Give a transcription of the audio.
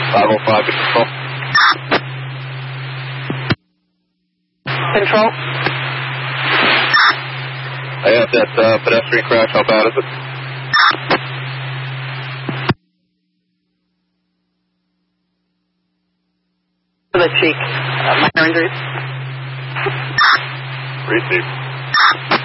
505 to control. Control. I have that pedestrian crash. How bad is it? To the cheek. Minor injuries. Receive.